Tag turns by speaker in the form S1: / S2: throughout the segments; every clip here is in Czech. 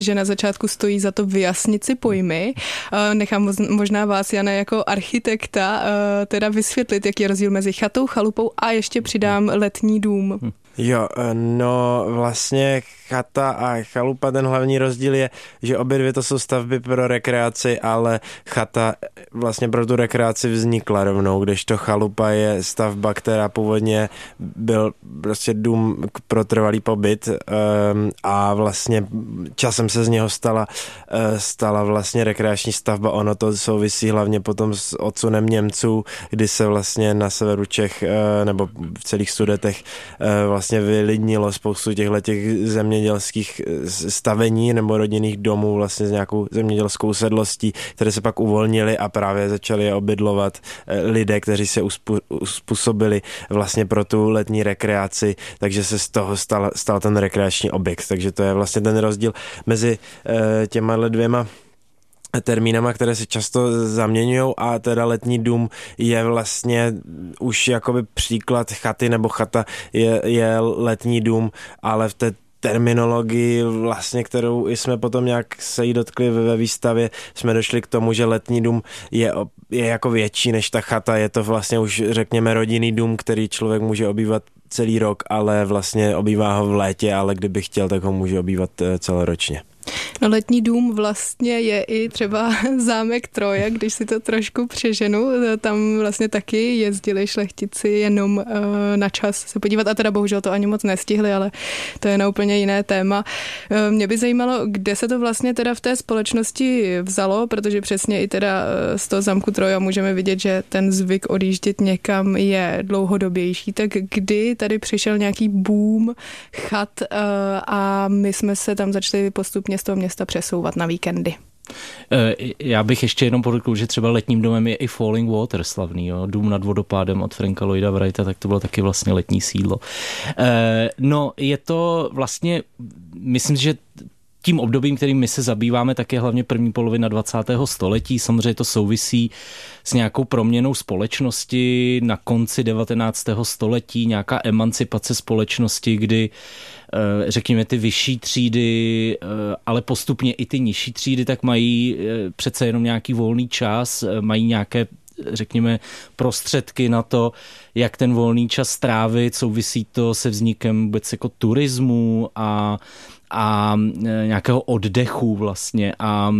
S1: že na začátku stojí za to vyjasnit si pojmy. Nechám možná vás, Jane, jako architekta, teda vysvětlit, jaký je rozdíl mezi chatou, chalupou a ještě přidám letní dům.
S2: Jo, no vlastně chata a chalupa, ten hlavní rozdíl je, že obě dvě to jsou stavby pro rekreaci, ale chata vlastně pro tu rekreaci vznikla rovnou, kdežto chalupa je stavba, která původně byl prostě dům pro trvalý pobyt a vlastně časem se z něho stala vlastně rekreační stavba. Ono to souvisí hlavně potom s odsunem Němců, kdy se vlastně na severu Čech nebo v celých Sudetech vlastně vylidnilo spoustu těch zemědělských stavení nebo rodinných domů vlastně s nějakou zemědělskou sedlostí, které se pak uvolnily a právě začaly je obydlovat lidé, kteří se uspůsobili vlastně pro tu letní rekreaci, takže se z toho stal ten rekreační objekt. Takže to je vlastně ten rozdíl mezi těma dvěma termínama, které se často zaměňují, a teda letní dům je vlastně už jakoby příklad chaty, nebo chata je letní dům, ale v té terminologii vlastně, kterou jsme potom nějak se jí dotkli ve výstavě, jsme došli k tomu, že letní dům je jako větší než ta chata, je to vlastně už řekněme rodinný dům, který člověk může obývat celý rok, ale vlastně obývá ho v létě, ale kdyby chtěl, tak ho může obývat celoročně.
S1: No, letní dům vlastně je i třeba zámek Troje, když si to trošku přeženu, tam vlastně taky jezdili šlechtici jenom na čas se podívat a teda bohužel to ani moc nestihli, ale to je na úplně jiné téma. Mě by zajímalo, kde se to vlastně teda v té společnosti vzalo, protože přesně i teda z toho zámku Troja můžeme vidět, že ten zvyk odjíždět někam je dlouhodobější, tak kdy tady přišel nějaký boom chat a my jsme se tam začali postupně z toho města přesouvat na víkendy.
S3: Já bych ještě jenom podotkl, že třeba letním domem je i Falling Water slavný, jo? Dům nad vodopádem od Franka Lloyda Wrighta, tak to bylo taky vlastně letní sídlo. No, je to vlastně, myslím, že tím obdobím, kterým my se zabýváme, tak je hlavně první polovina 20. století. Samozřejmě to souvisí s nějakou proměnou společnosti na konci 19. století, nějaká emancipace společnosti, kdy řekněme ty vyšší třídy, ale postupně i ty nižší třídy, tak mají přece jenom nějaký volný čas, mají nějaké řekněme prostředky na to, jak ten volný čas strávit, souvisí to se vznikem vůbec jako turismu a nějakého oddechu vlastně a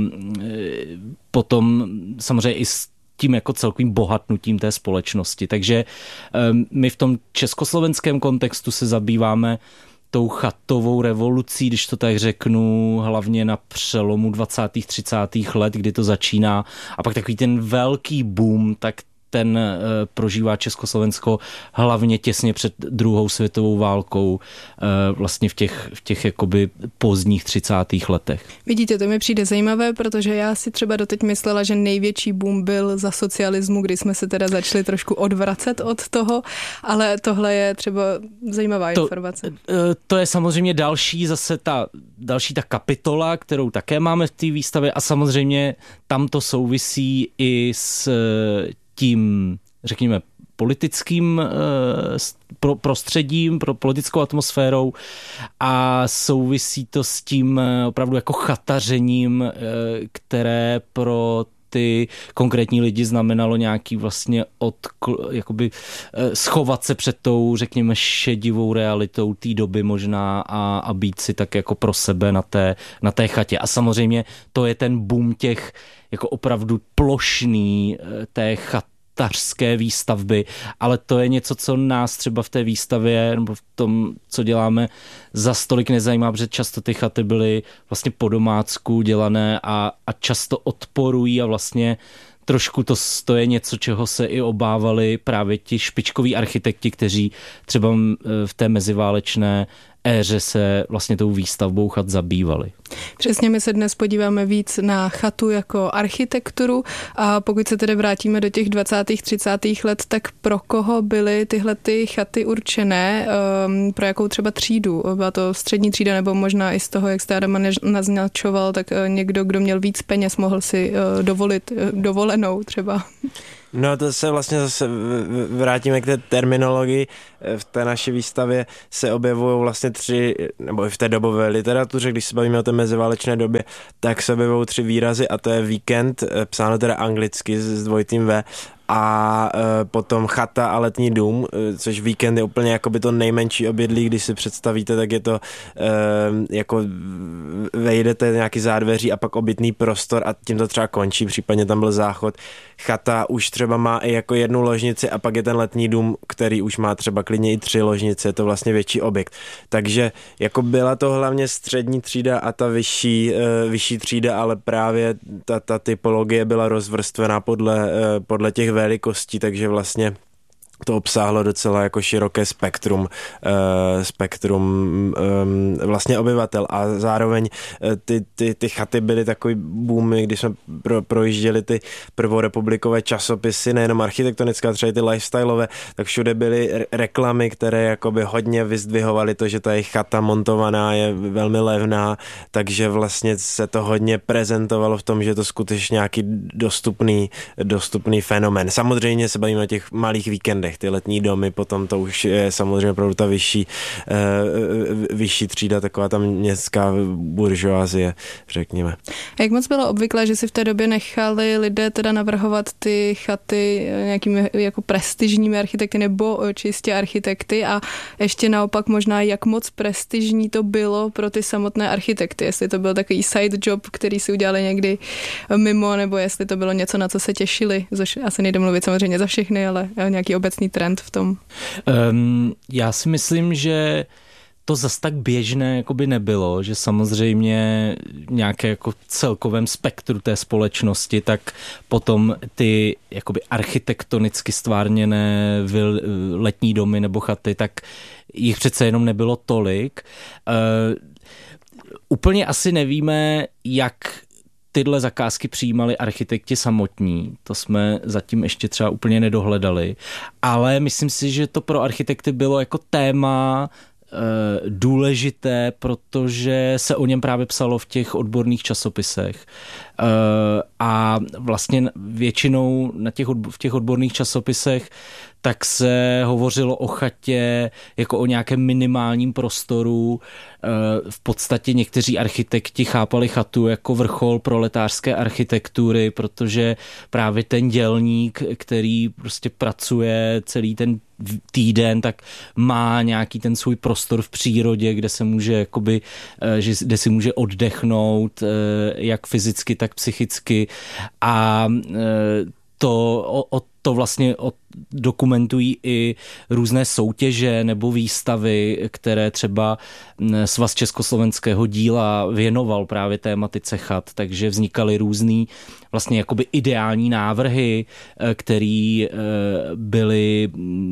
S3: potom samozřejmě i s tím jako celkovým bohatnutím té společnosti. Takže my v tom československém kontextu se zabýváme tou chatovou revolucí, když to tak řeknu, hlavně na přelomu 20. 30. let, kdy to začíná a pak takový ten velký boom, tak ten prožívá Československo hlavně těsně před druhou světovou válkou, vlastně v těch jakoby pozdních 30. letech.
S1: Vidíte, to mi přijde zajímavé, protože já si třeba doteď myslela, že největší boom byl za socialismu, kdy jsme se teda začali trošku odvracet od toho, ale tohle je třeba zajímavá informace.
S3: To je samozřejmě další ta kapitola, kterou také máme v té výstavě a samozřejmě tam to souvisí i s tím, řekněme, politickým prostředím, pro politickou atmosférou a souvisí to s tím opravdu jako chatařením, které pro ty konkrétní lidi znamenalo nějaký vlastně jakoby schovat se před tou, řekněme, šedivou realitou té doby možná a být si tak jako pro sebe na té chatě. A samozřejmě to je ten boom těch jako opravdu plošný té chatařské výstavby, ale to je něco, co nás třeba v té výstavě nebo v tom, co děláme, za stolik nezajímá, protože často ty chaty byly vlastně po domácku dělané a často odporují a vlastně trošku to je něco, čeho se i obávali právě ti špičkoví architekti, kteří třeba v té meziválečné éře se vlastně tou výstavbou chat zabývali.
S1: Přesně, my se dnes podíváme víc na chatu jako architekturu a pokud se tedy vrátíme do těch 20. 30. let, tak pro koho byly tyhle ty chaty určené, pro jakou třeba třídu? Byla to střední třída nebo možná i z toho, jak jste Adama naznačoval, tak někdo, kdo měl víc peněz, mohl si dovolit dovolenou třeba?
S2: No to se vlastně zase vrátíme k té terminologii. V té naší výstavě se objevují vlastně 3, nebo i v té dobové literatuře, když se bavíme o té meziválečné době, tak se objevují 3 výrazy a to je víkend, psáno teda anglicky s dvojitým V, a potom chata a letní dům, což víkend je úplně jakoby to nejmenší obydlí, když si představíte, tak je to jako vejdete nějaký zádveří a pak obytný prostor a tím to třeba končí, případně tam byl záchod. Chata už třeba má i jako 1 ložnici a pak je ten letní dům, který už má třeba klidně i 3 ložnice, je to vlastně větší objekt. Takže jako byla to hlavně střední třída a ta vyšší třída, ale právě ta typologie byla rozvrstvená podle těch velikostí, ty vlastně to obsáhlo docela jako široké spektrum vlastně obyvatel a zároveň ty chaty byly takový boomy, když jsme projížděli ty prvorepublikové časopisy, nejenom architektonické, třeba i ty lifestyleové, tak všude byly reklamy, které jakoby hodně vyzdvihovaly to, že ta jejich chata montovaná je velmi levná, takže vlastně se to hodně prezentovalo v tom, že je to skutečně nějaký dostupný fenomén. Samozřejmě se bavíme o těch malých víkendech, ty letní domy, potom to už je samozřejmě opravdu ta vyšší třída, taková ta městská buržoazie, řekněme.
S1: Jak moc bylo obvyklé, že si v té době nechali lidé teda navrhovat ty chaty nějakými jako prestižními architekty nebo čistě architekty a ještě naopak možná jak moc prestižní to bylo pro ty samotné architekty, jestli to byl takový side job, který si udělali někdy mimo, nebo jestli to bylo něco, na co se těšili, asi nejde mluvit samozřejmě za všechny, ale nějaký obecný trend v tom.
S3: Já si myslím, že to zas tak běžné jakoby nebylo, že samozřejmě nějaké jako celkovém spektru té společnosti, tak potom ty jakoby architektonicky stvárněné letní domy nebo chaty, tak jich přece jenom nebylo tolik. Úplně asi nevíme, jak tyhle zakázky přijímali architekti samotní, to jsme zatím ještě třeba úplně nedohledali, ale myslím si, že to pro architekty bylo jako téma důležité, protože se o něm právě psalo v těch odborných časopisech. A vlastně většinou v těch odborných časopisech tak se hovořilo o chatě jako o nějakém minimálním prostoru. V podstatě někteří architekti chápali chatu jako vrchol proletářské architektury, protože právě ten dělník, který prostě pracuje celý ten týden, tak má nějaký ten svůj prostor v přírodě, kde se může jakoby, kde si může oddechnout, jak fyzicky, tak psychicky, a to vlastně dokumentují i různé soutěže nebo výstavy, které třeba Svaz československého díla věnoval právě tématice chat, takže vznikaly různý vlastně jakoby ideální návrhy, které byly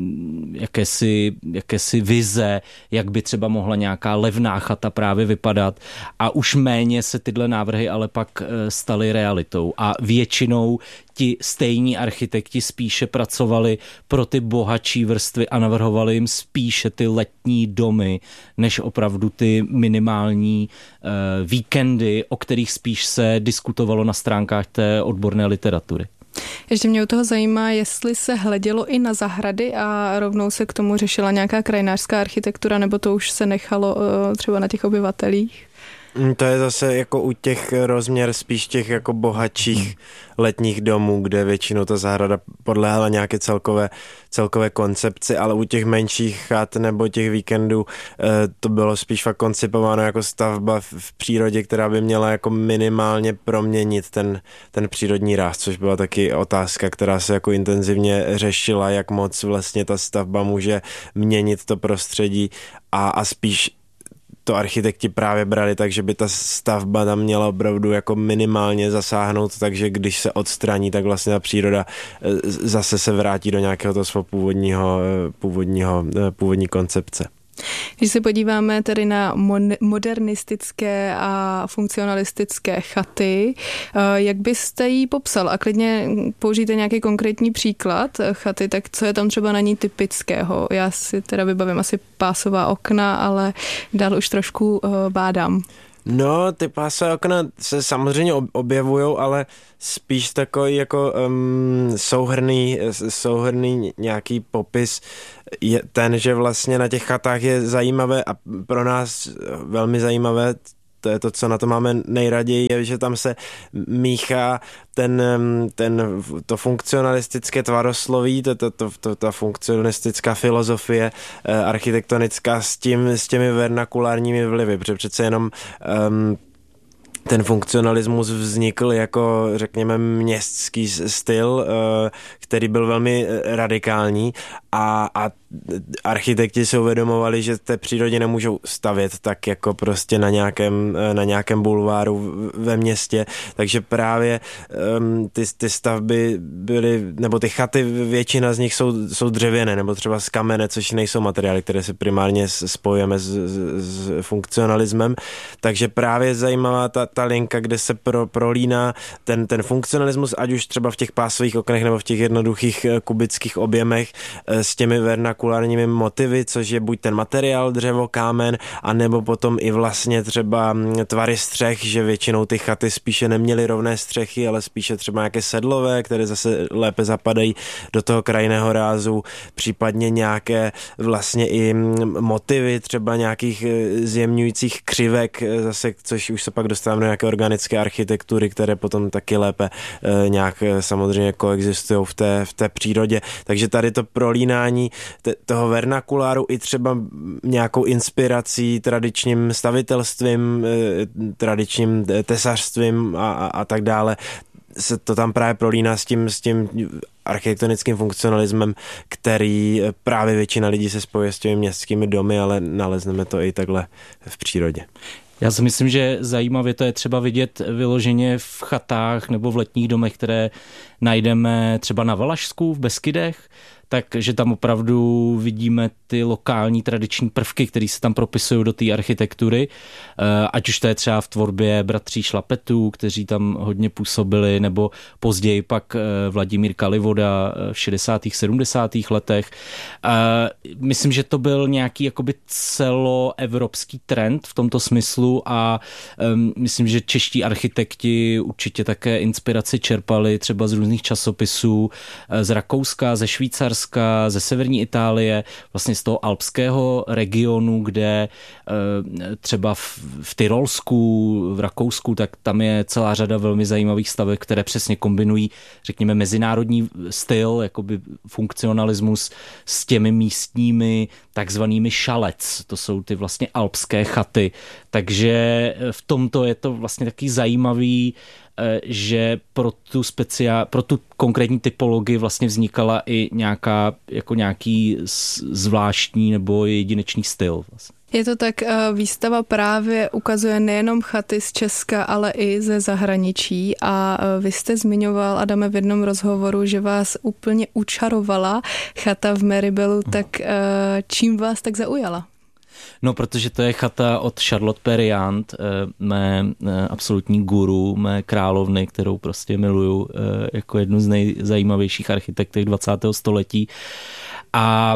S3: jakési vize, jak by třeba mohla nějaká levná chata právě vypadat, a už méně se tyhle návrhy ale pak staly realitou a většinou ti stejní architekti spíše pracovali pro ty bohatší vrstvy a navrhovali jim spíše ty letní domy, než opravdu ty minimální víkendy, o kterých spíš se diskutovalo na stránkách té odborné literatury.
S1: Ještě mě u toho zajímá, jestli se hledělo i na zahrady a rovnou se k tomu řešila nějaká krajinářská architektura, nebo to už se nechalo třeba na těch obyvatelích?
S2: To je zase jako u těch rozměr spíš těch jako bohatších letních domů, kde většinou ta zahrada podléhala nějaké celkové koncepci, ale u těch menších chat nebo těch víkendů to bylo spíš fakt koncipováno jako stavba v přírodě, která by měla jako minimálně proměnit ten přírodní ráz, což byla taky otázka, která se jako intenzivně řešila, jak moc vlastně ta stavba může měnit to prostředí a spíš to architekti právě brali tak, že by ta stavba tam měla opravdu jako minimálně zasáhnout, takže když se odstraní, tak vlastně ta příroda zase se vrátí do nějakého toho svého původní koncepce.
S1: Když se podíváme tedy na modernistické a funkcionalistické chaty, jak byste ji popsal? A klidně použijte nějaký konkrétní příklad chaty, tak co je tam třeba na ní typického? Já si teda vybavím asi pásová okna, ale dál už trošku bádám.
S2: No, ty pásové okna se samozřejmě objevují, ale spíš takový jako souhrnný nějaký popis je ten, že vlastně na těch chatách je zajímavé a pro nás velmi zajímavé, to je to, co na to máme nejraději, je, že tam se míchá to funkcionalistické tvarosloví, ta funkcionalistická filozofie architektonická s těmi vernakulárními vlivy, protože přece jenom ten funkcionalismus vznikl jako, řekněme, městský styl, který byl velmi radikální a architekti se uvědomovali, že v té přírodě nemůžou stavět tak jako prostě na nějakém bulváru ve městě, takže právě ty stavby byly, nebo ty chaty, většina z nich jsou dřevěné, nebo třeba z kamene, což nejsou materiály, které se primárně spojujeme s funkcionalismem, takže právě zajímavá ta linka, kde se prolíná ten funkcionalismus, ať už třeba v těch pásových oknech nebo v těch jednoduchých kubických objemech s těmi vernakulárními motivy, což je buď ten materiál, dřevo, kámen, anebo potom i vlastně třeba tvary střech, že většinou ty chaty spíše neměly rovné střechy, ale spíše třeba nějaké sedlové, které zase lépe zapadají do toho krajinného rázu, případně nějaké vlastně i motivy třeba nějakých zjemňujících křivek, zase, což už se pak dostáváme do nějaké organické architektury, které potom taky lépe nějak samozřejmě koexistují v té přírodě. Takže tady to prolínání toho vernakuláru i třeba nějakou inspirací tradičním stavitelstvím, tradičním tesařstvím a tak dále, se to tam právě prolíná s tím architektonickým funkcionalismem, který právě většina lidí se spojuje s těmi městskými domy, ale nalezneme to i takhle v přírodě.
S3: Já si myslím, že zajímavě to je třeba vidět vyloženě v chatách nebo v letních domech, které najdeme třeba na Valašsku, v Beskydech, takže tam opravdu vidíme ty lokální tradiční prvky, které se tam propisují do té architektury, ať už to je třeba v tvorbě bratří Šlapetů, kteří tam hodně působili, nebo později pak Vladimír Kalivoda v 60. 70. letech. Myslím, že to byl nějaký jakoby celoevropský trend v tomto smyslu a myslím, že čeští architekti určitě také inspiraci čerpali třeba z různých časopisů z Rakouska, ze Švýcarska, ze severní Itálie, vlastně z toho alpského regionu, kde třeba v Tyrolsku, v Rakousku, tak tam je celá řada velmi zajímavých staveb, které přesně kombinují, řekněme, mezinárodní styl, jakoby funkcionalismus s těmi místními takzvanými šalec. To jsou ty vlastně alpské chaty. Takže v tomto je to vlastně taky zajímavý, že pro tu konkrétní typologii vlastně vznikala i nějaký zvláštní nebo jedinečný styl. Vlastně.
S1: Je to tak, výstava právě ukazuje nejenom chaty z Česka, ale i ze zahraničí a vy jste zmiňoval, Adame, v jednom rozhovoru, že vás úplně učarovala chata v Marybelu, tak čím vás tak zaujala?
S3: No, protože to je chata od Charlotte Perriand, mé absolutní guru, mé královny, kterou prostě miluju jako jednu z nejzajímavějších architektek 20. století. A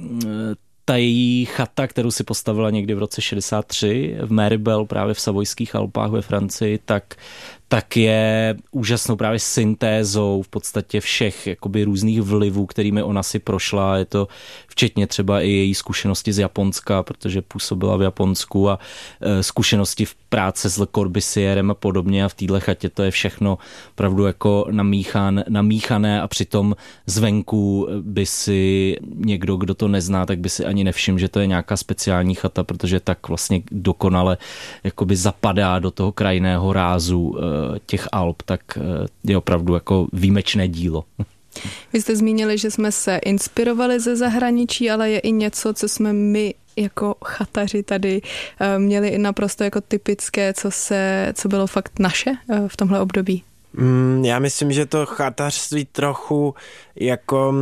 S3: ta její chata, kterou si postavila někdy v roce 63 v Marybelle, právě v Savojských Alpách ve Francii, tak je úžasnou právě syntézou v podstatě všech jakoby různých vlivů, kterými ona si prošla. Je to včetně třeba i její zkušenosti z Japonska, protože působila v Japonsku a zkušenosti v práce s Le Corbusierem a podobně a v téhle chatě to je všechno opravdu jako namíchané a přitom zvenku by si někdo, kdo to nezná, tak by si ani nevšiml, že to je nějaká speciální chata, protože tak vlastně dokonale jakoby zapadá do toho krajinného rázu těch Alp, tak je opravdu jako výjimečné dílo.
S1: Vy jste zmínili, že jsme se inspirovali ze zahraničí, ale je i něco, co jsme my jako chataři tady měli i naprosto jako typické, co bylo fakt naše v tomhle období.
S2: Já myslím, že to chatařství trochu jako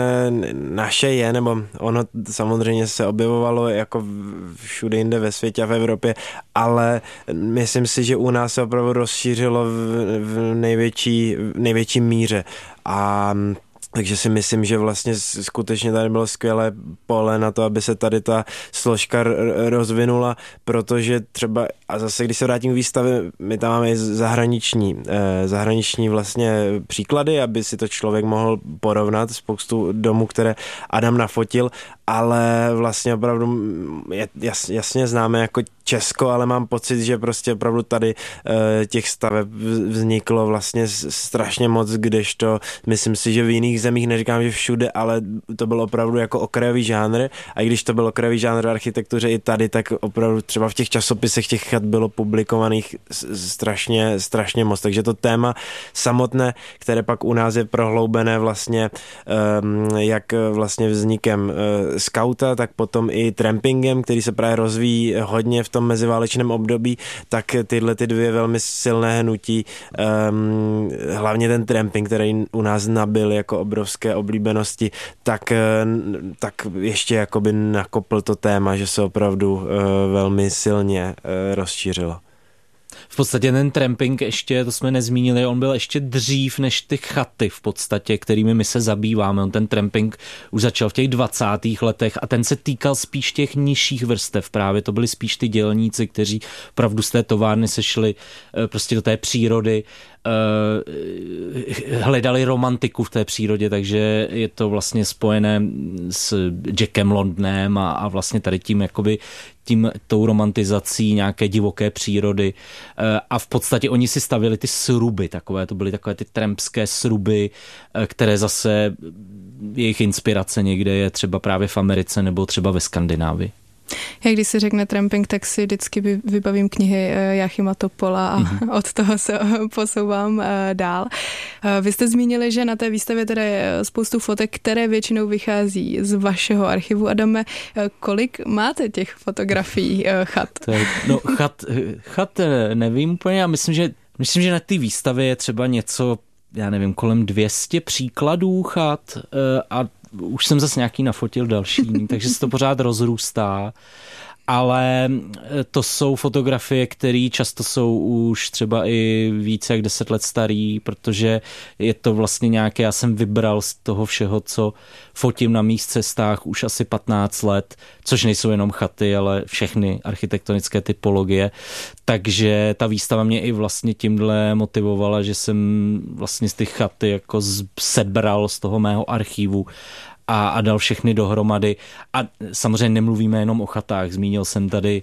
S2: naše je, nebo ono samozřejmě se objevovalo jako všude jinde ve světě a v Evropě, ale myslím si, že u nás se opravdu rozšířilo v největší míře a Takže si myslím, že vlastně skutečně tady bylo skvělé pole na to, aby se tady ta složka rozvinula, protože třeba, a zase když se vrátím k výstavě, my tam máme zahraniční vlastně příklady, aby si to člověk mohl porovnat, spoustu domů, které Adam nafotil, ale vlastně opravdu jasně známe jako Česko, ale mám pocit, že prostě opravdu tady těch staveb vzniklo vlastně strašně moc, kdežto myslím si, že v jiných zemích, neříkám, že všude, ale to byl opravdu jako okrajový žánr, a i když to byl okrajový žánr v architektuře i tady, tak opravdu třeba v těch časopisech těch chat bylo publikovaných strašně moc, takže to téma samotné, které pak u nás je prohloubené vlastně jak vlastně vznikem skauta, tak potom i trampingem, který se právě rozvíjí hodně v tom meziválečném období, tak tyhle ty dvě velmi silné hnutí, hlavně ten tramping, který u nás nabyl jako obrovské oblíbenosti, tak ještě jakoby nakopl to téma, že se opravdu velmi silně rozšířilo.
S3: V podstatě ten tramping ještě, to jsme nezmínili, on byl ještě dřív než ty chaty v podstatě, kterými my se zabýváme. On ten tramping už začal v těch 20. letech a ten se týkal spíš těch nižších vrstev právě. To byli spíš ty dělníci, kteří opravdu z té továrny se šli prostě do té přírody, hledali romantiku v té přírodě, takže je to vlastně spojené s Jackem Londonem a vlastně tady tím jakoby tou romantizací nějaké divoké přírody a v podstatě oni si stavili ty sruby, to byly takové ty trampské sruby, které zase jejich inspirace někde je třeba právě v Americe nebo třeba ve Skandinávii.
S1: Já když se řekne tramping, tak si vždycky vybavím knihy Jáchyma Topola a od toho se posouvám dál. Vy jste zmínili, že na té výstavě teda je spoustu fotek, které většinou vychází z vašeho archivu. Adame, kolik máte těch fotografií chat?
S3: Chat nevím úplně, já myslím, že na té výstavě je třeba něco, já nevím, kolem 200 příkladů chat a už jsem zase nějaký nafotil další, takže se to pořád rozrůstá, ale to jsou fotografie, které často jsou už třeba i více jak 10 let starý, protože je to vlastně nějaké, já jsem vybral z toho všeho, co fotím na mých cestách už asi 15 let, což nejsou jenom chaty, ale všechny architektonické typologie, takže ta výstava mě i vlastně tímhle motivovala, že jsem vlastně z těch chaty jako sebral z toho mého archivu a dal všechny dohromady. A samozřejmě nemluvíme jenom o chatách. Zmínil jsem tady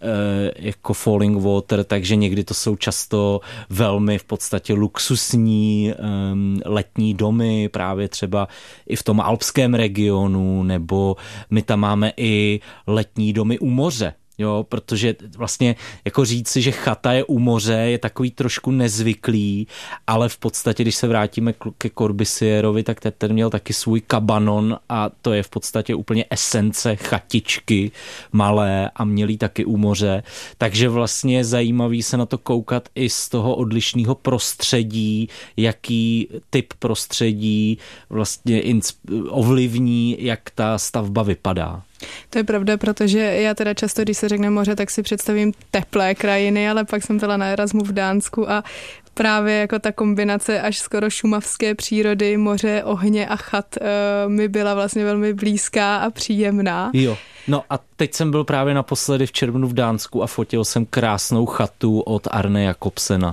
S3: jako Falling Water, takže někdy to jsou často velmi v podstatě luxusní letní domy, právě třeba i v tom alpském regionu, nebo my tam máme i letní domy u moře. Jo, protože vlastně jako říci, že chata je u moře, je takový trošku nezvyklý, ale v podstatě, když se vrátíme ke Corbusierovi, tak ten měl taky svůj kabanon a to je v podstatě úplně esence chatičky malé a měli taky u moře. Takže vlastně je zajímavý se na to koukat i z toho odlišného prostředí, jaký typ prostředí vlastně ovlivní, jak ta stavba vypadá.
S1: To je pravda, protože já teda často, když se řekne moře, tak si představím teplé krajiny, ale pak jsem byla na Erasmu v Dánsku a právě jako ta kombinace až skoro šumavské přírody, moře, ohně a chat mi byla vlastně velmi blízká a příjemná.
S3: Jo. No a teď jsem byl právě naposledy v červnu v Dánsku a fotil jsem krásnou chatu od Arne Jacobsena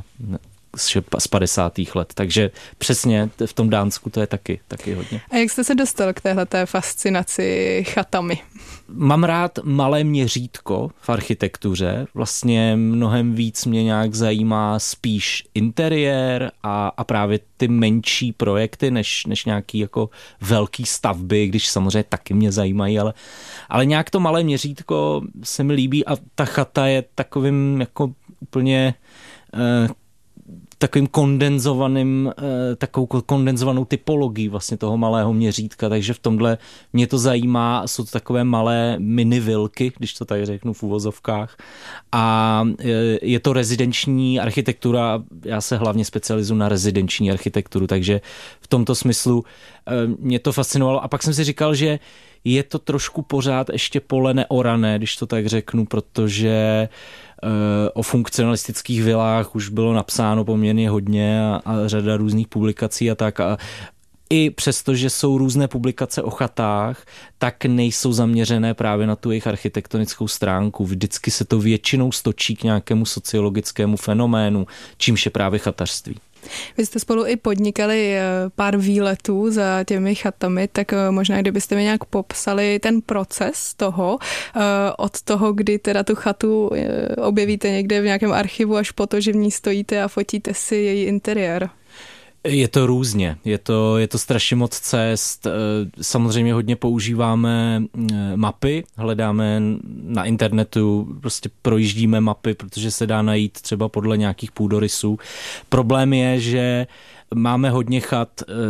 S3: z 50. let, takže přesně v tom Dánsku to je taky hodně.
S1: A jak jste se dostal k téhleté fascinaci chatami?
S3: Mám rád malé měřítko v architektuře, vlastně mnohem víc mě nějak zajímá spíš interiér a právě ty menší projekty, než nějaký jako velký stavby, když samozřejmě taky mě zajímají, ale nějak to malé měřítko se mi líbí a ta chata je takovým jako úplně takovým takovou kondenzovanou typologií vlastně toho malého měřítka, takže v tomhle mě to zajímá, jsou to takové malé mini vilky, když to tak řeknu v uvozovkách a je to rezidenční architektura, já se hlavně specializuji na rezidenční architekturu, takže v tomto smyslu mě to fascinovalo a pak jsem si říkal, že je to trošku pořád ještě pole neorané, když to tak řeknu, protože o funkcionalistických vilách už bylo napsáno poměrně hodně a řada různých publikací a tak a i přesto, že jsou různé publikace o chatách, tak nejsou zaměřené právě na tu jejich architektonickou stránku. Vždycky se to většinou stočí k nějakému sociologickému fenoménu, čímž je právě chatařství.
S1: Vy jste spolu i podnikali pár výletů za těmi chatami, tak možná kdybyste mi nějak popsali ten proces toho, od toho, kdy teda tu chatu objevíte někde v nějakém archivu, až po to, že v ní stojíte a fotíte si její interiér.
S3: Je to různě, je to strašně moc cest, samozřejmě hodně používáme mapy, hledáme na internetu, prostě projíždíme mapy, protože se dá najít třeba podle nějakých půdorysů. Problém je, že máme hodně chat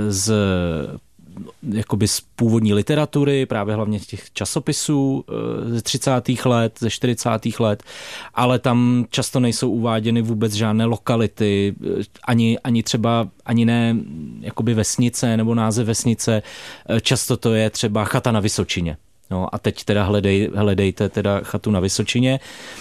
S3: jakoby z původní literatury, právě hlavně těch časopisů ze 30. let, ze 40. let, ale tam často nejsou uváděny vůbec žádné lokality, ani ne jakoby vesnice nebo název vesnice, často to je třeba chata na Vysočině. No a teď teda hledejte teda chatu na Vysočině.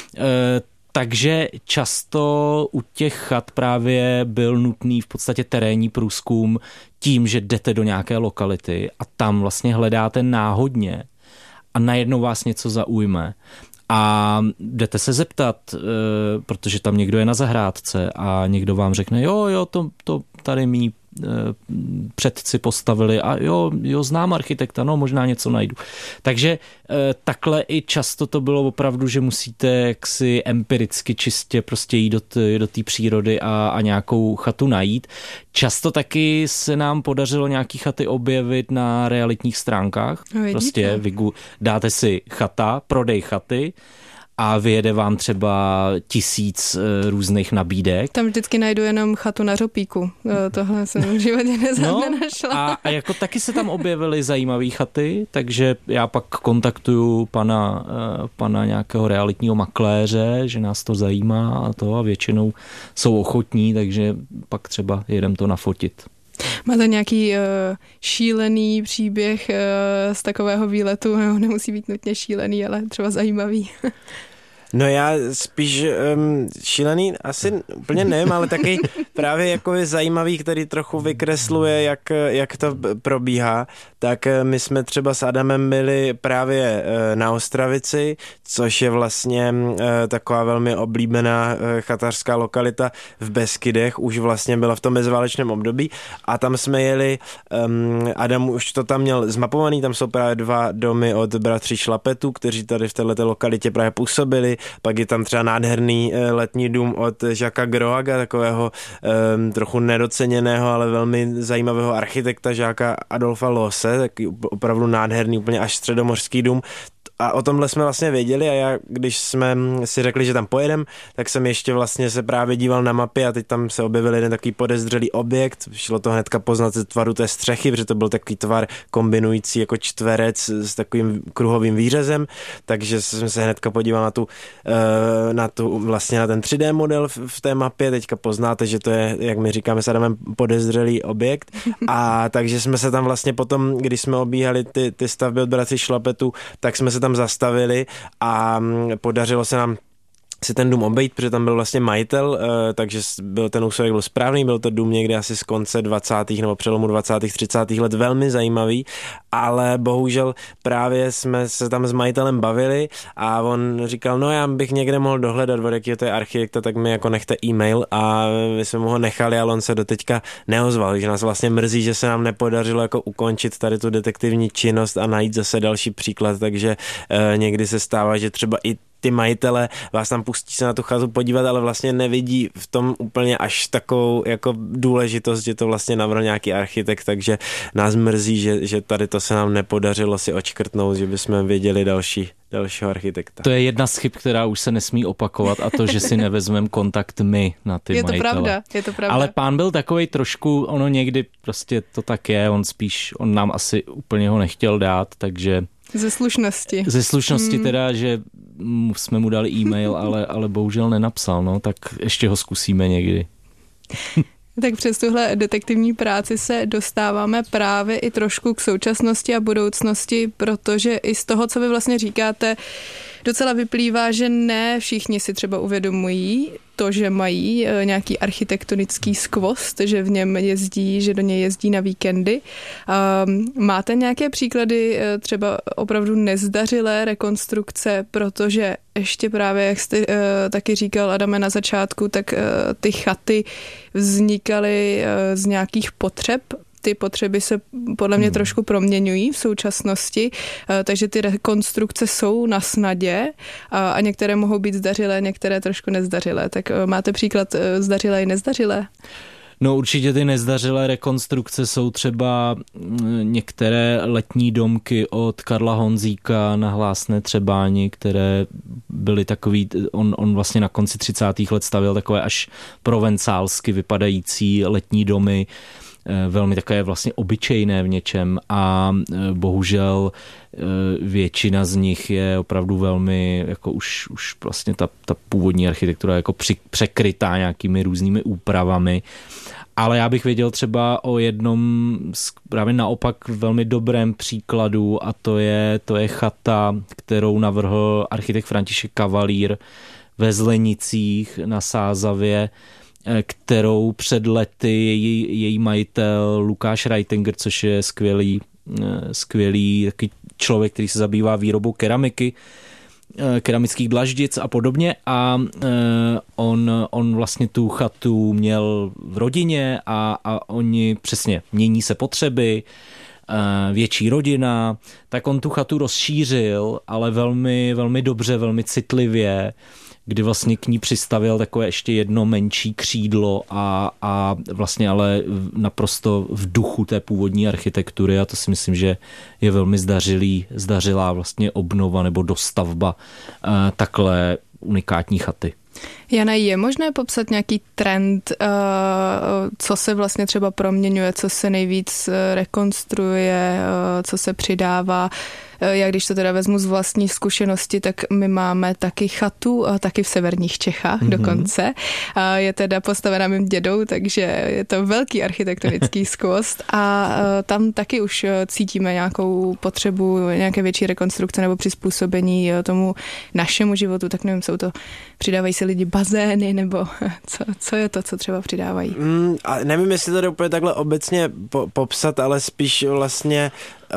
S3: Takže často u těch chat právě byl nutný v podstatě terénní průzkum tím, že jdete do nějaké lokality a tam vlastně hledáte náhodně a najednou vás něco zaujme. A jdete se zeptat, protože tam někdo je na zahrádce a někdo vám řekne, jo, to tady mý předci postavili a jo, znám architekta, no možná něco najdu. Takže takhle i často to bylo opravdu, že musíte jaksi empiricky čistě prostě jít do té přírody a nějakou chatu najít. Často taky se nám podařilo nějaký chaty objevit na realitních stránkách. Prostě dáte si chata, prodej chaty, a vyjede vám třeba 1000 různých nabídek.
S1: Tam vždycky najdu jenom chatu na Řopíku. Tohle jsem v životě nenašla.
S3: A jako taky se tam objevily zajímavé chaty, takže já pak kontaktuju pana nějakého realitního makléře, že nás to zajímá a většinou jsou ochotní, takže pak třeba jedem to nafotit.
S1: Máte nějaký šílený příběh z takového výletu? No, nemusí být nutně šílený, ale třeba zajímavý.
S2: No já spíš šílený asi úplně nevím, ale taky právě jako je zajímavý, který trochu vykresluje, jak to probíhá. Tak my jsme třeba s Adamem byli právě na Ostravici, což je vlastně taková velmi oblíbená chatařská lokalita v Beskydech, už vlastně byla v tom meziválečném období a tam jsme jeli, Adam už to tam měl zmapovaný, tam jsou právě 2 domy od bratří Šlapetů, kteří tady v této lokalitě právě působili. Pak je tam třeba nádherný letní dům od Jacquesa Groaga, takového trochu nedoceněného, ale velmi zajímavého architekta Jacquesa Adolfa Losse, taky opravdu nádherný, úplně až středomořský dům. A o tomhle jsme vlastně věděli a já, když jsme si řekli, že tam pojedem, tak jsem ještě vlastně se právě díval na mapy a teď tam se objevil jeden takový podezřelý objekt. Šlo to hnedka poznat ze tvaru té střechy, protože to byl takový tvar kombinující jako čtverec s takovým kruhovým výřezem, takže jsem se hnedka podíval na ten 3D model v té mapě. Teďka poznáte, že to je, jak my říkáme s Adamem, podezřelý objekt. A takže jsme se tam vlastně potom, když jsme obíhali ty stavby od bratří Šlapetů, tak jsme se tam zastavili a podařilo se nám si ten dům obejít, protože tam byl vlastně majitel, takže ten úsudek byl správný, byl to dům někdy asi z konce 20. nebo přelomu 20. 30. let, velmi zajímavý, ale bohužel právě jsme se tam s majitelem bavili a on říkal, no já bych někde mohl dohledat, od jakýho to je architekta, tak mi jako nechte e-mail a my jsme mu ho nechali, ale on se doteďka neozval, takže nás vlastně mrzí, že se nám nepodařilo jako ukončit tady tu detektivní činnost a najít zase další příklad, takže někdy se stává, že třeba i ty majitele vás tam pustí se na tu chatu podívat, ale vlastně nevidí v tom úplně až takovou jako důležitost, že to vlastně navrhl nějaký architekt, takže nás mrzí, že tady to se nám nepodařilo si očkrtnout, že bychom věděli dalšího architekta.
S3: To je jedna z chyb, která už se nesmí opakovat a to, že si nevezmeme kontakt my na ty majitele.
S1: Je to pravda.
S3: Ale pán byl takovej trošku, ono někdy prostě to tak je, on nám asi úplně ho nechtěl dát, takže
S1: Ze slušnosti.
S3: Ze slušnosti teda, že jsme mu dali e-mail, ale bohužel nenapsal, no, tak ještě ho zkusíme někdy.
S1: Tak přes tuhle detektivní práci se dostáváme právě i trošku k současnosti a budoucnosti, protože i z toho, co vy vlastně říkáte, docela vyplývá, že ne všichni si třeba uvědomují to, že mají nějaký architektonický skvost, že v něm jezdí, že do něj jezdí na víkendy. Máte nějaké příklady třeba opravdu nezdařilé rekonstrukce, protože ještě právě, jak jste taky říkal, Adame, na začátku, tak ty chaty vznikaly z nějakých potřeb. Ty potřeby se podle mě trošku proměňují v současnosti, takže ty rekonstrukce jsou na snadě a některé mohou být zdařilé, některé trošku nezdařilé. Tak máte příklad zdařilé i nezdařilé?
S3: No určitě ty nezdařilé rekonstrukce jsou třeba některé letní domky od Karla Honzíka na Hlásné Třebáni, které byly takový, on vlastně na konci 30. let stavěl takové až provencálsky vypadající letní domy, velmi takové vlastně obyčejné v něčem a bohužel většina z nich je opravdu velmi, jako už vlastně ta původní architektura jako překrytá nějakými různými úpravami. Ale já bych věděl třeba o jednom právě naopak velmi dobrém příkladu a to je chata, kterou navrhl architekt František Kavalír ve Zlenicích na Sázavě, kterou před lety její majitel Lukáš Reitinger, což je skvělý takový člověk, který se zabývá výrobou keramiky, keramických dlaždic a podobně a on vlastně tu chatu měl v rodině a oni přesně mění se potřeby, větší rodina, tak on tu chatu rozšířil, ale velmi, velmi dobře, velmi citlivě, kdy vlastně k ní přistavil takové ještě jedno menší křídlo a vlastně ale naprosto v duchu té původní architektury a to si myslím, že je velmi zdařilá vlastně obnova nebo dostavba takhle unikátní chaty.
S1: Jana, je možné popsat nějaký trend, co se vlastně třeba proměňuje, co se nejvíc rekonstruuje, co se přidává? Já když to teda vezmu z vlastní zkušenosti, tak my máme taky chatu, taky v severních Čechách dokonce. Je teda postavená mým dědou, takže je to velký architektonický skvost a tam taky už cítíme nějakou potřebu, nějaké větší rekonstrukce nebo přizpůsobení tomu našemu životu, tak nevím, přidávají si lidi bazény, nebo co je to, co třeba přidávají?
S2: A nevím, jestli to jde úplně takhle obecně popsat, ale spíš vlastně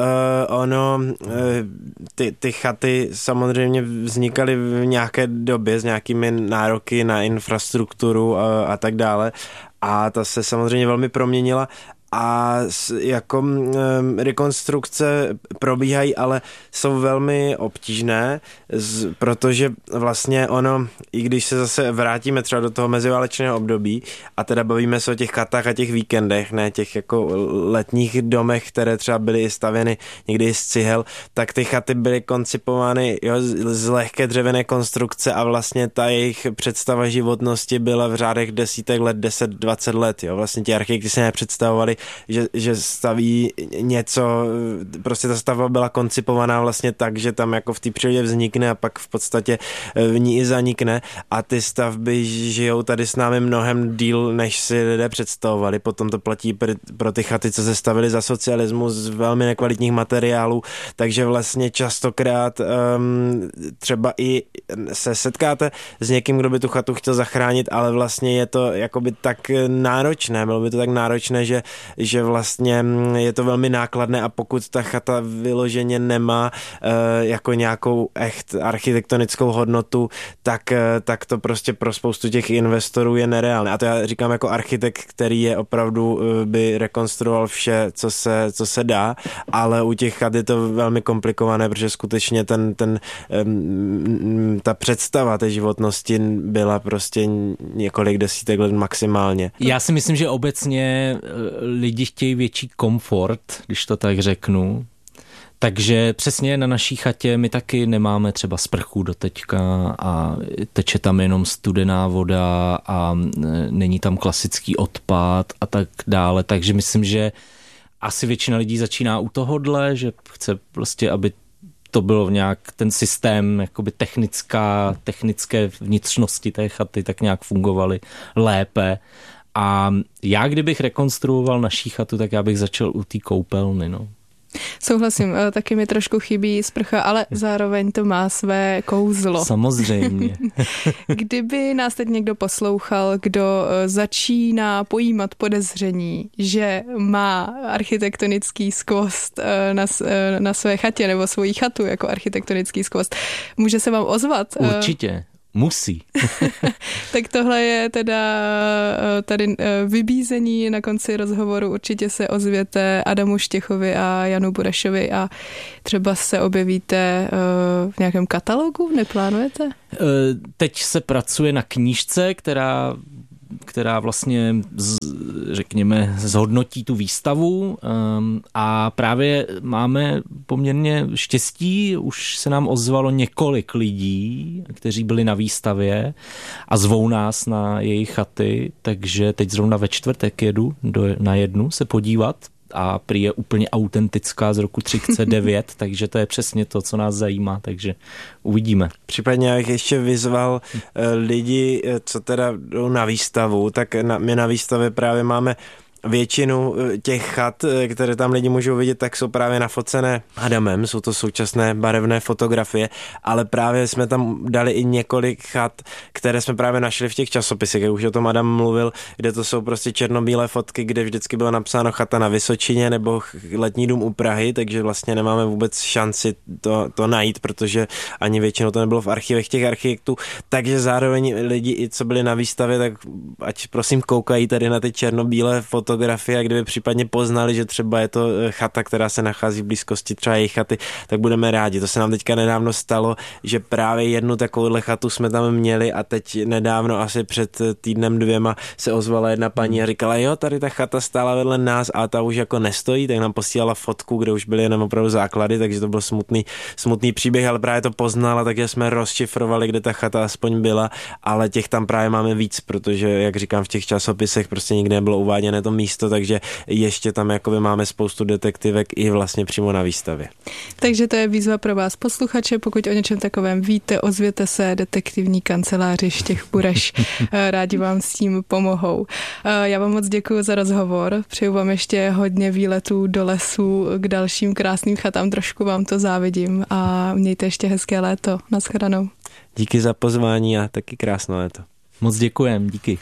S2: ty chaty samozřejmě vznikaly v nějaké době s nějakými nároky na infrastrukturu a tak dále a ta se samozřejmě velmi proměnila a jako rekonstrukce probíhají, ale jsou velmi obtížné, protože vlastně ono, i když se zase vrátíme třeba do toho meziválečného období a teda bavíme se o těch chatách a těch víkendech, ne těch jako letních domech, které třeba byly i stavěny někdy z cihel, tak ty chaty byly koncipovány z lehké dřevěné konstrukce a vlastně ta jejich představa životnosti byla v řádech desítek let, 10-20 let. Jo. Vlastně ti architekti si nepředstavovali, že staví něco, prostě ta stavba byla koncipovaná vlastně tak, že tam jako v té přírodě vznikne a pak v podstatě v ní i zanikne a ty stavby žijou tady s námi mnohem díl, než si lidé představovali. Potom to platí pro ty chaty, co se stavily za socialismu z velmi nekvalitních materiálů, takže vlastně častokrát třeba i se setkáte s někým, kdo by tu chatu chtěl zachránit, ale vlastně je to jakoby tak náročné, bylo by to tak náročné, že vlastně je to velmi nákladné a pokud ta chata vyloženě nemá jako nějakou echt architektonickou hodnotu, tak to prostě pro spoustu těch investorů je nereálné. A to já říkám jako architekt, který je opravdu by rekonstruoval vše, co se dá, ale u těch chat je to velmi komplikované, protože skutečně ta představa té životnosti byla prostě několik desítek let maximálně.
S3: Já si myslím, že obecně lidi chtějí větší komfort, když to tak řeknu. Takže přesně na naší chatě my taky nemáme třeba sprchu doteďka a teče tam jenom studená voda a není tam klasický odpad a tak dále. Takže myslím, že asi většina lidí začíná u tohodle, že chce prostě, aby to bylo nějak ten systém, jakoby technické vnitřnosti té chaty tak nějak fungovaly lépe. A já, kdybych rekonstruoval naší chatu, tak já bych začal u té koupelny, no.
S1: Souhlasím, taky mi trošku chybí sprcha, ale zároveň to má své kouzlo.
S3: Samozřejmě.
S1: Kdyby nás teď někdo poslouchal, kdo začíná pojímat podezření, že má architektonický skvost na své chatě nebo svoji chatu jako architektonický skvost, může se vám ozvat?
S3: Určitě. Musí.
S1: Tak tohle je teda tady vybízení na konci rozhovoru. Určitě se ozvěte Adamu Štěchovi a Janu Burešovi a třeba se objevíte v nějakém katalogu, neplánujete?
S3: Teď se pracuje na knížce, která vlastně, řekněme, zhodnotí tu výstavu a právě máme poměrně štěstí, už se nám ozvalo několik lidí, kteří byli na výstavě a zvou nás na jejich chaty, takže teď zrovna ve čtvrtek jedu na jednu se podívat a prý je úplně autentická z roku 1939, takže to je přesně to, co nás zajímá, takže uvidíme.
S2: Případně bych ještě vyzval lidi, co teda jdou na výstavu, tak my na výstavě právě máme většinu těch chat, které tam lidi můžou vidět, tak jsou právě nafocené Adamem, jsou to současné barevné fotografie, ale právě jsme tam dali i několik chat, které jsme právě našli v těch časopisech, jak už o tom Adam mluvil, kde to jsou prostě černobílé fotky, kde vždycky bylo napsáno chata na Vysočině nebo letní dům u Prahy, takže vlastně nemáme vůbec šanci to najít, protože ani většinou to nebylo v archivech těch architektů, takže zároveň lidi, i co byli na výstavě, tak ať prosím koukají tady na ty černobílé fotografie, a kdyby případně poznali, že třeba je to chata, která se nachází v blízkosti třeba jejich chaty, tak budeme rádi. To se nám teďka nedávno stalo, že právě jednu takovouhle chatu jsme tam měli a teď nedávno, asi před týdnem 2, se ozvala jedna paní a říkala, jo, tady ta chata stála vedle nás a ta už jako nestojí, tak nám posílala fotku, kde už byly jenom opravdu základy, takže to byl smutný příběh, ale právě to poznala, takže jsme rozšifrovali, kde ta chata aspoň byla, ale těch tam právě máme víc, protože, jak říkám, v těch časopisech prostě nikdy nebylo uváděné to místo, takže ještě tam jakoby máme spoustu detektivek i vlastně přímo na výstavě.
S1: Takže to je výzva pro vás posluchače, pokud o něčem takovém víte, ozvěte se detektivní kanceláři Štěch Bureš. Rádi vám s tím pomohou. Já vám moc děkuji za rozhovor, přeju vám ještě hodně výletů do lesů k dalším krásným chatám, trošku vám to závidím a mějte ještě hezké léto. Naschledanou.
S2: Díky za pozvání a taky krásné léto.
S3: Moc děkujem, díky.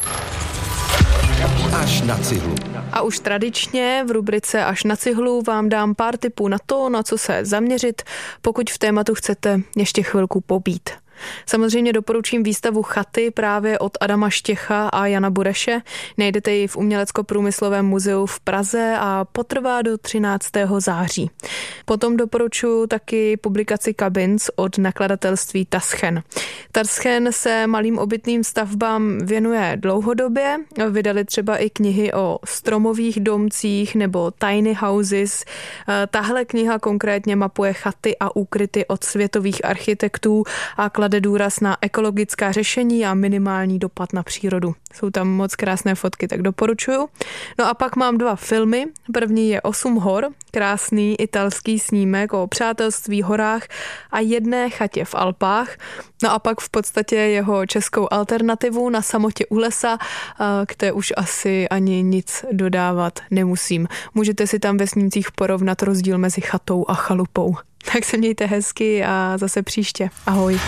S4: Až na cihlu.
S1: A už tradičně v rubrice Až na cihlu vám dám pár tipů na to, na co se zaměřit, pokud v tématu chcete ještě chvilku pobít. Samozřejmě doporučím výstavu Chaty právě od Adama Štěcha a Jana Bureše. Najdete ji v Umělecko-průmyslovém muzeu v Praze a potrvá do 13. září. Potom doporučuji taky publikaci Cabins od nakladatelství Taschen. Taschen se malým obytným stavbám věnuje dlouhodobě. Vydali třeba i knihy o stromových domcích nebo tiny houses. Tahle kniha konkrétně mapuje chaty a úkryty od světových architektů a klade důraz na ekologická řešení a minimální dopad na přírodu. Jsou tam moc krásné fotky, tak doporučuju. No a pak mám 2 filmy. První je 8 hor, krásný italský snímek o přátelství, horách a jedné chatě v Alpách. No a pak v podstatě jeho českou alternativu Na samotě u lesa, které už asi ani nic dodávat nemusím. Můžete si tam ve snímcích porovnat rozdíl mezi chatou a chalupou. Tak se mějte hezky a zase příště. Ahoj.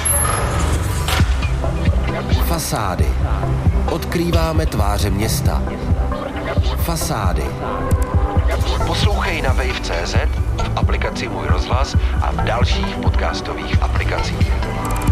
S4: Fasády. Odkrýváme tváře města. Fasády. Poslouchej na wave.cz, v aplikaci Můj rozhlas a v dalších podcastových aplikacích.